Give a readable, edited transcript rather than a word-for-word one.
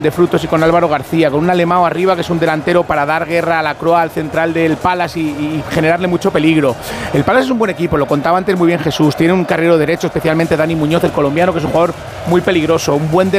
de Frutos y con Álvaro García, con un Alemão arriba que es un delantero para dar guerra a la Croa, al central del Palace y generarle mucho peligro. El Palace es un buen equipo, lo contaba antes muy bien Jesús, tiene un carrilero derecho, especialmente Dani Muñoz, el colombiano, que es un jugador muy peligroso, un buen delantero